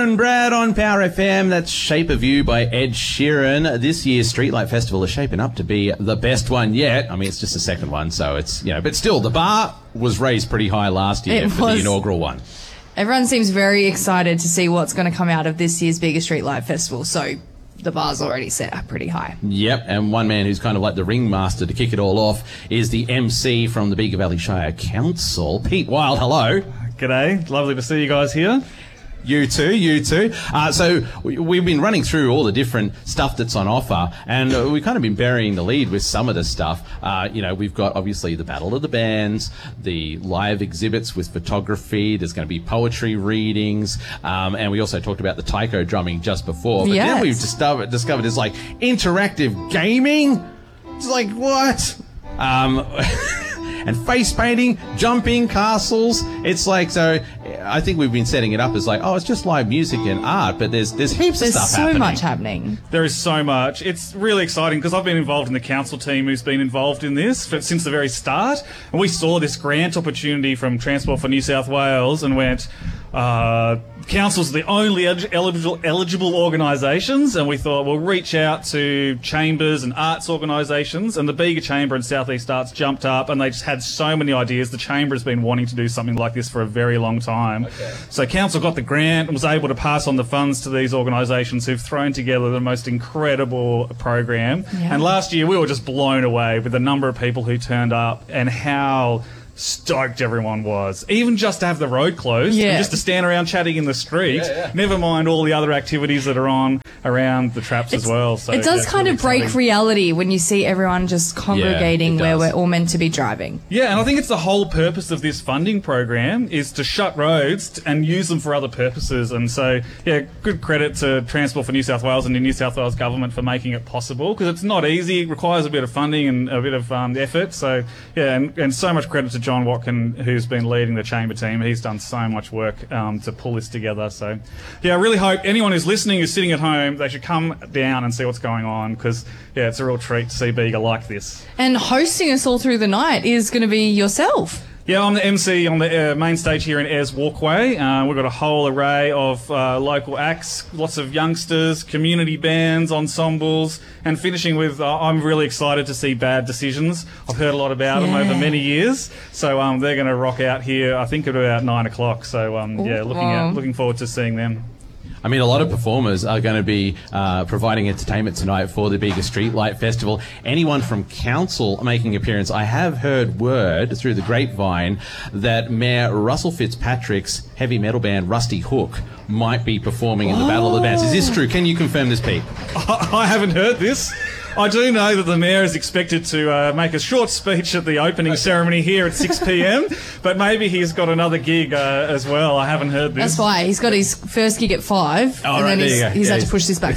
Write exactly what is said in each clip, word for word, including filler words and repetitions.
and Brad on Power F M. That's Shape of You by Ed Sheeran. This year's Streetlight Festival is shaping up to be the best one yet. I mean, it's just the second one, so it's, you know, but still, the bar was raised pretty high last year It for was. the inaugural one. Everyone seems very excited to see what's going to come out of this year's biggest Streetlight Festival, so the bar's already set up pretty high. Yep, and one man who's kind of like the ringmaster to kick it all off is the M C from the Bega Valley Shire Council, Pete Wild. Hello. G'day, lovely to see you guys here. You too, you too. Uh, so we, we've been running through all the different stuff that's on offer, and uh, we've kind of been burying the lead with some of the stuff. Uh, you know, we've got obviously the Battle of the Bands, the live exhibits with photography. There's going to be poetry readings, um, and we also talked about the taiko drumming just before. But yes. then we've discovered discovered it's like interactive gaming. It's like what? Um, and face painting, jumping castles. It's like, so I think we've been setting it up as like, oh, it's just live music and art, but there's there's heaps There's of stuff so happening. much happening. There is so much. It's really exciting because I've been involved in the council team who's been involved in this for, since the very start. And we saw this grant opportunity from Transport for New South Wales and went, uh, councils are the only eligible, eligible organisations, and we thought we'll reach out to chambers and arts organisations, and the Bega Chamber and South East Arts jumped up, and they just had so many ideas. The Chamber has been wanting to do something like this for a very long time. Okay. So council got the grant and was able to pass on the funds to these organisations who've thrown together the most incredible program. Yeah. And last year we were just blown away with the number of people who turned up and how stoked everyone was. Even just to have the road closed, yeah. and just to stand around chatting in the street, yeah, yeah. never mind all the other activities that are on around the traps It's, as well. So it does yeah, kind really of break exciting. reality when you see everyone just congregating Yeah, it where does. we're all meant to be driving. Yeah, and I think it's the whole purpose of this funding program is to shut roads t- and use them for other purposes. And so, yeah, good credit to Transport for New South Wales and the New South Wales government for making it possible, because it's not easy. It requires a bit of funding and a bit of um, effort. So, yeah, and, and so much credit to John Watkin, who's been leading the chamber team. He's done so much work um, to pull this together. So, yeah, I really hope anyone who's listening, who's sitting at home, they should come down and see what's going on, because, yeah, it's a real treat to see Bega like this. And hosting us all through the night is going to be yourself. Yeah, I'm the M C on the uh, main stage here in Ayers Walkway. Uh, we've got a whole array of uh, local acts, lots of youngsters, community bands, ensembles, and finishing with, uh, I'm really excited to see Bad Decisions. I've heard a lot about Yeah. them over many years, so um, they're going to rock out here, I think, at about nine o'clock. So, um, yeah, looking wow. at, looking forward to seeing them. I mean, a lot of performers are going to be uh, providing entertainment tonight for the Bega Streetlight Festival. Anyone from council making appearance. I have heard word through the grapevine that Mayor Russell Fitzpatrick's heavy metal band Rusty Hook might be performing in the Battle of the Bands. Is this true? Can you confirm this, Pete? I, I haven't heard this. I do know that the Mayor is expected to uh, make a short speech at the opening ceremony here at six p m, but maybe he's got another gig uh, as well. I haven't heard this. That's why he's got his first gig at five, Oh, and right, then there he's, you go. he's Yeah, had to he's- push this back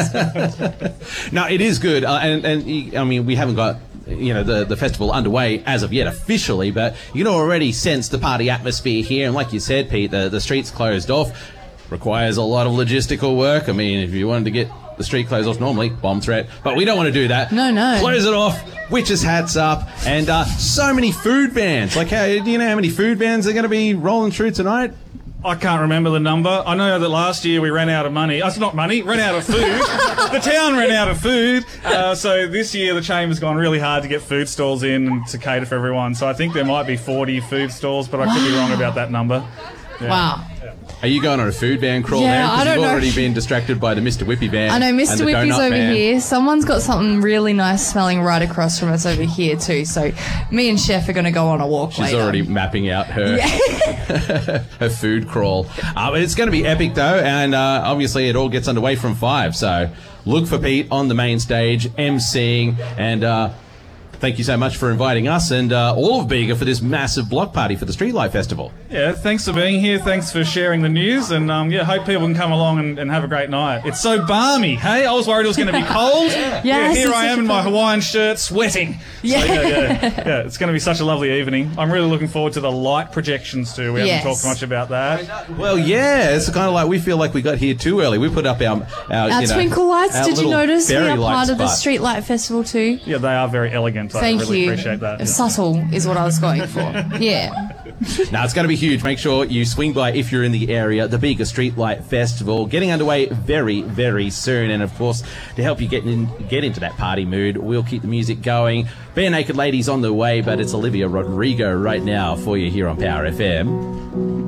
to six. No, it is good. Uh, and, and, I mean, we haven't got, you know, the, the festival underway as of yet officially, but you can already sense the party atmosphere here. And like you said, Pete, the, the streets closed off. Requires a lot of logistical work. I mean, if you wanted to get the street closed off normally, bomb threat, but we don't want to do that. No, no. Close it off, witches hats up, and uh, so many food bands. Like, how, do you know how many food bands are going to be rolling through tonight? I can't remember the number. I know that last year we ran out of money. It's not money, ran out of food. The town ran out of food. Uh, so this year the Chamber's gone really hard to get food stalls in and to cater for everyone. So I think there might be forty food stalls, but I could be wrong about that number. Yeah. Wow. Are you going on a food van crawl Yeah, now? I Because don't you've know. already been distracted by the Mister Whippy van. I know and Mister the Whippy's donut over van. here. Someone's got something really nice smelling right across from us over here too. So me and Chef are going to go on a walk She's later. already mapping out her her food crawl. Uh, but it's going to be epic though, and uh, obviously it all gets underway from five. So look for Pete on the main stage, emceeing, and uh, thank you so much for inviting us and uh, all of Bega for this massive block party for the Streetlight Festival. Yeah, thanks for being here. Thanks for sharing the news. And um, yeah, hope people can come along and, and have a great night. It's so balmy, hey? I was worried it was going to be cold. Yes, yeah, here it's I am such in a my cold- Hawaiian shirt, sweating. Yeah. So, yeah, yeah, yeah. It's going to be such a lovely evening. I'm really looking forward to the light projections too. We Yes. haven't talked much about that. Well, yeah, it's kind of like we feel like we got here too early. We put up our our, Our you know, twinkle lights, our did you little notice? We fairy are lights, part of the but- Streetlight Festival too. Yeah, they are very elegant. I Thank really you. appreciate that. Yeah. Subtle is what I was going for. Yeah. Now, it's going to be huge. Make sure you swing by if you're in the area. The Bega Streetlight Festival getting underway very, very soon. And, of course, to help you get in, get into that party mood, we'll keep the music going. Bare Naked Ladies on the way, but it's Olivia Rodrigo right now for you here on Power F M.